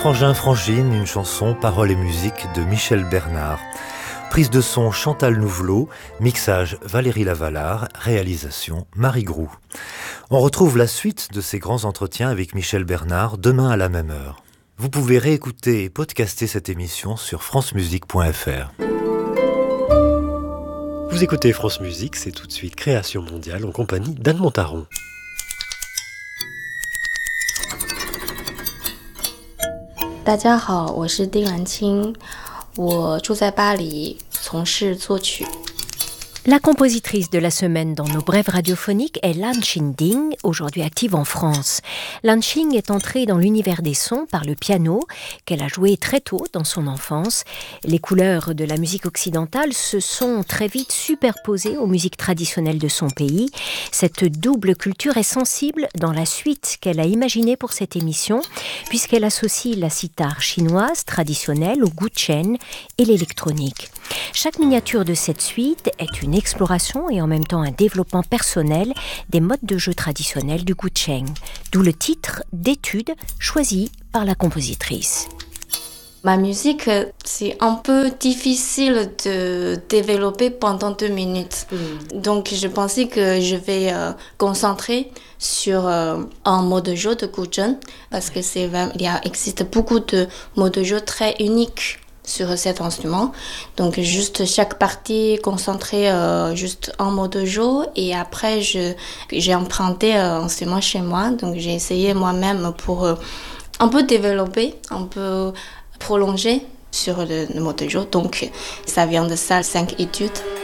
Frangin Frangine, une chanson, paroles et musique de Michel Bernard. Prise de son Chantal Nouvelot, mixage Valérie Lavalard, réalisation Marie Groux. On retrouve la suite de ces grands entretiens avec Michel Bernard demain à la même heure. Vous pouvez réécouter et podcaster cette émission sur francemusique.fr. Vous écoutez France Musique, c'est tout de suite Création mondiale en compagnie d'Anne Montaron. 大家好，我是丁兰青，我住在巴黎，从事作曲。 La compositrice de la semaine dans nos brèves radiophoniques est Lan Qingding, aujourd'hui active en France. Lan Qing est entrée dans l'univers des sons par le piano, qu'elle a joué très tôt dans son enfance. Les couleurs de la musique occidentale se sont très vite superposées aux musiques traditionnelles de son pays. Cette double culture est sensible dans la suite qu'elle a imaginée pour cette émission, puisqu'elle associe la sitar chinoise traditionnelle au guchen et l'électronique. Chaque miniature de cette suite est une exploration et en même temps un développement personnel des modes de jeu traditionnels du guchen, d'où le titre d'étude choisi par la compositrice. Ma musique, c'est un peu difficile de développer pendant 2 minutes. Donc, je pensais que je vais concentrer sur un mode de jeu de guchen parce que existe beaucoup de modes de jeu très uniques sur cet instrument. Donc, juste chaque partie concentrée juste en mode de jeu et après, j'ai emprunté un instrument chez moi. Donc, j'ai essayé moi-même pour un peu développer, un peu prolonger sur le mode de jeu. Donc, ça vient de ça, 5 études.